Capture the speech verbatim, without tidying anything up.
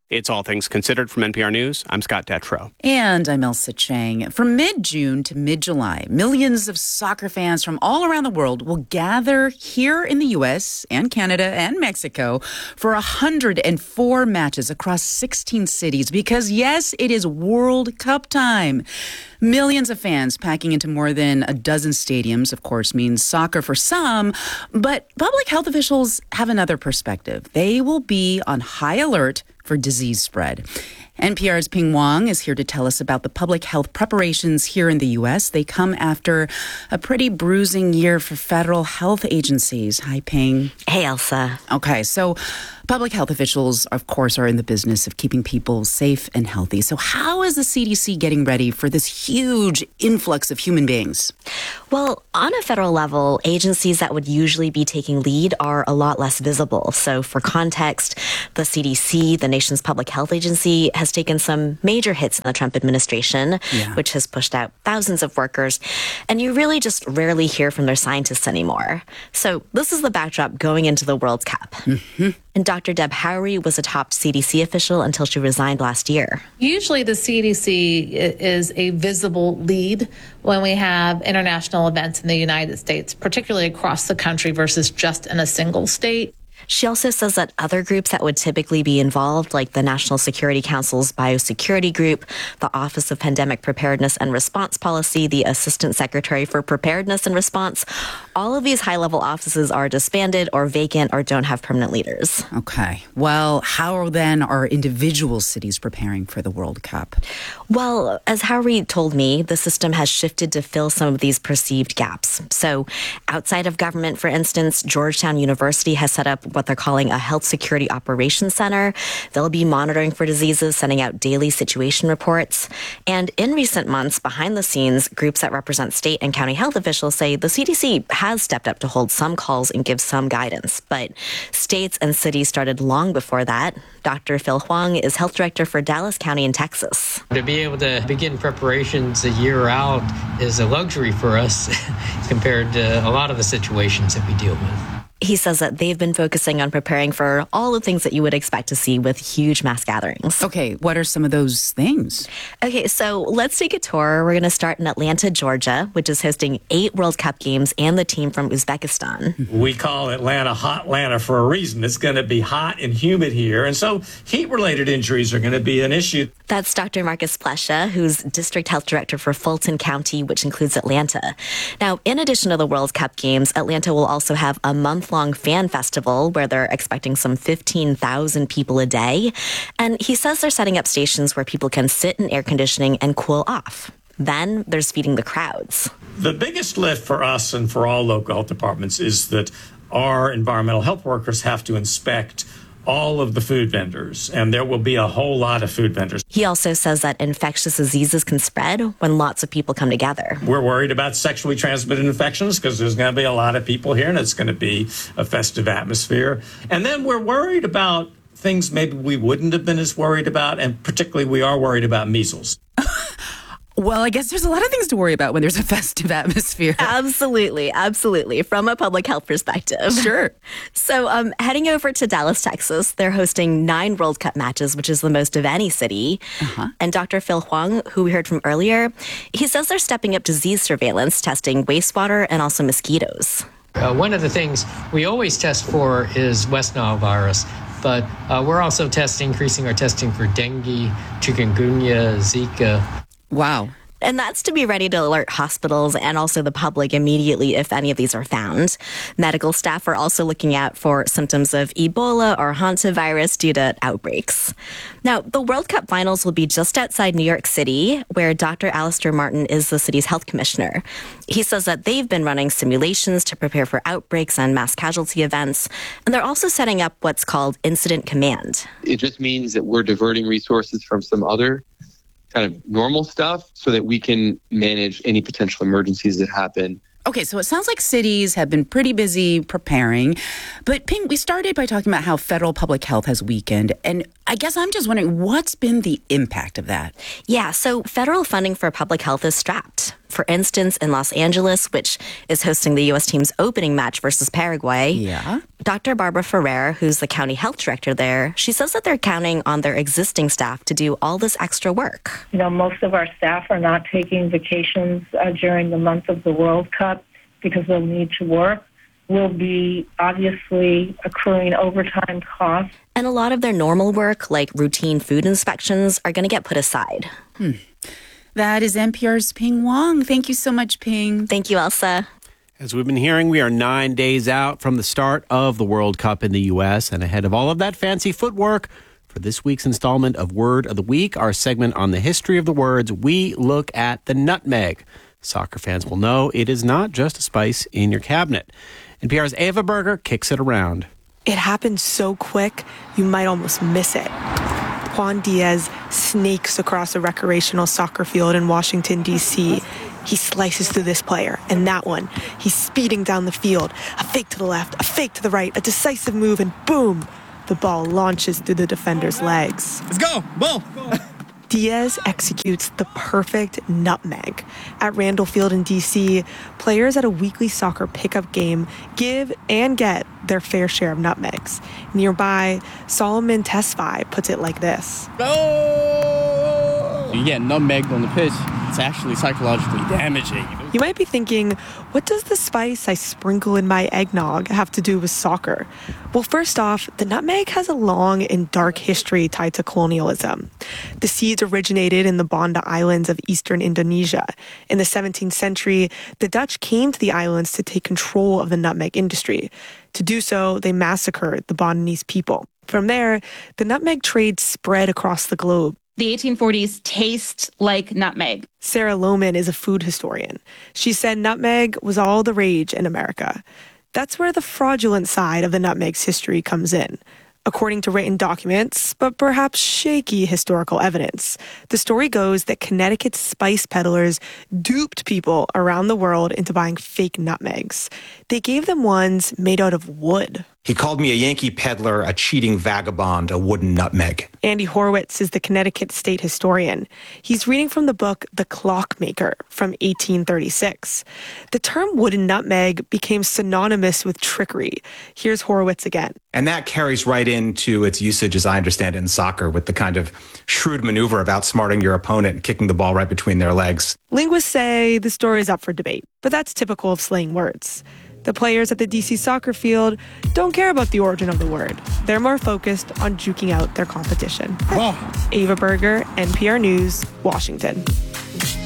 It's All Things Considered from N P R News. I'm Scott Detrow. And I'm Elsa Chang. From mid-June to mid-July, millions of soccer fans from all around the world will gather here in the U S and Canada and Mexico for one hundred four matches across sixteen cities because, yes, it is World Cup time. Millions of fans packing into more than a dozen stadiums, of course, means soccer for some, but public health officials have another perspective. They will be on high alert for disease spread. N P R's Ping Wong is here to tell us about the public health preparations here in the U S. They come after a pretty bruising year for federal health agencies. Hi, Ping. Hey, Elsa. Okay, so public health officials, of course, are in the business of keeping people safe and healthy. So how is the C D C getting ready for this huge influx of human beings? Well, on a federal level, agencies that would usually be taking lead are a lot less visible. So for context, the C D C, the nation's public health agency, has taken some major hits in the Trump administration, yeah. which has pushed out thousands of workers. And you really just rarely hear from their scientists anymore. So this is the backdrop going into the World Cup. Mm-hmm. And Doctor Deb Howry was a top C D C official until she resigned last year. Usually the C D C is a visible lead when we have international events in the United States, particularly across the country versus just in a single state. She also says that other groups that would typically be involved, like the National Security Council's Biosecurity Group, the Office of Pandemic Preparedness and Response Policy, the Assistant Secretary for Preparedness and Response, all of these high-level offices are disbanded or vacant or don't have permanent leaders. Okay. Well, how then are individual cities preparing for the World Cup? Well, as Howry told me, the system has shifted to fill some of these perceived gaps. So outside of government, for instance, Georgetown University has set up what they're calling a Health Security Operations Center. They'll be monitoring for diseases, sending out daily situation reports. And in recent months, behind the scenes, groups that represent state and county health officials say the C D C has stepped up to hold some calls and give some guidance. But states and cities started long before that. Doctor Phil Huang is health director for Dallas County in Texas. To be able to begin preparations a year out is a luxury for us compared to a lot of the situations that we deal with. He says that they've been focusing on preparing for all the things that you would expect to see with huge mass gatherings. Okay, what are some of those things? Okay, so let's take a tour. We're going to start in Atlanta, Georgia, which is hosting eight World Cup games and the team from Uzbekistan. We call Atlanta Hot Atlanta for a reason. It's going to be hot and humid here, and so heat-related injuries are going to be an issue. That's Doctor Marcus Plesha, who's District Health Director for Fulton County, which includes Atlanta. Now, in addition to the World Cup games, Atlanta will also have a month-long fan festival where they're expecting some fifteen thousand people a day. And he says they're setting up stations where people can sit in air conditioning and cool off. Then there's feeding the crowds. The biggest lift for us and for all local health departments is that our environmental health workers have to inspect all of the food vendors, and there will be a whole lot of food vendors. He also says that infectious diseases can spread when lots of people come together. We're worried about sexually transmitted infections because there's going to be a lot of people here, and it's going to be a festive atmosphere. And then we're worried about things maybe we wouldn't have been as worried about, and particularly we are worried about measles. Well, I guess there's a lot of things to worry about when there's a festive atmosphere. Absolutely, absolutely, from a public health perspective. Sure. So um, heading over to Dallas, Texas, they're hosting nine World Cup matches, which is the most of any city. Uh-huh. And Doctor Phil Huang, who we heard from earlier, he says they're stepping up disease surveillance, testing wastewater and also mosquitoes. Uh, one of the things we always test for is West Nile virus. But uh, we're also testing, increasing our testing for dengue, chikungunya, Zika. Wow. And that's to be ready to alert hospitals and also the public immediately if any of these are found. Medical staff are also looking out for symptoms of Ebola or hantavirus due to outbreaks. Now, the World Cup finals will be just outside New York City, where Doctor Alistair Martin is the city's health commissioner. He says that they've been running simulations to prepare for outbreaks and mass casualty events, and they're also setting up what's called incident command. It just means that we're diverting resources from some other kind of normal stuff so that we can manage any potential emergencies that happen. Okay, so it sounds like cities have been pretty busy preparing. But Ping, we started by talking about how federal public health has weakened. And I guess I'm just wondering, what's been the impact of that? Yeah, so federal funding for public health is strapped. For instance, in Los Angeles, which is hosting the U S team's opening match versus Paraguay, Yeah. Doctor Barbara Ferrer, who's the county health director there, she says that they're counting on their existing staff to do all this extra work. You know, most of our staff are not taking vacations uh, during the month of the World Cup because they'll need to work. We'll be obviously accruing overtime costs. And a lot of their normal work, like routine food inspections, are going to get put aside. Hmm. That is N P R's Ping Wong. Thank you so much, Ping. Thank you, Elsa. As we've been hearing, we are nine days out from the start of the World Cup in the U S, and ahead of all of that fancy footwork, for this week's installment of Word of the Week, our segment on the history of the words, we look at the nutmeg. Soccer fans will know it is not just a spice in your cabinet. N P R's Ava Berger kicks it around. It happened so quick, you might almost miss it. Juan Diaz snakes across a recreational soccer field in Washington, D C He slices through this player and that one. He's speeding down the field. A fake to the left, a fake to the right, a decisive move, and boom! The ball launches through the defender's legs. Let's go! Boom! Diaz executes the perfect nutmeg. At Randall Field in D C, players at a weekly soccer pickup game give and get their fair share of nutmegs. Nearby, Solomon Tesfaye puts it like this. Oh! You get nutmegged on the pitch, it's actually psychologically damaging. You might be thinking, what does the spice I sprinkle in my eggnog have to do with soccer? Well, first off, the nutmeg has a long and dark history tied to colonialism. The seeds originated in the Banda Islands of eastern Indonesia. In the seventeenth century, the Dutch came to the islands to take control of the nutmeg industry. To do so, they massacred the Bondanese people. From there, the nutmeg trade spread across the globe. The eighteen forties taste like nutmeg. Sarah Lohman is a food historian. She said nutmeg was all the rage in America. That's where the fraudulent side of the nutmeg's history comes in. According to written documents, but perhaps shaky historical evidence, the story goes that Connecticut's spice peddlers duped people around the world into buying fake nutmegs. They gave them ones made out of wood. He called me a Yankee peddler, a cheating vagabond, a wooden nutmeg. Andy Horwitz is the Connecticut state historian. He's reading from the book The Clockmaker from eighteen thirty-six. The term wooden nutmeg became synonymous with trickery. Here's Horwitz again. And that carries right into its usage, as I understand it, in soccer, with the kind of shrewd maneuver of outsmarting your opponent and kicking the ball right between their legs. Linguists say the story is up for debate, but that's typical of slang words. The players at the D C soccer field don't care about the origin of the word. They're more focused on juking out their competition. Whoa. Ava Berger, N P R News, Washington.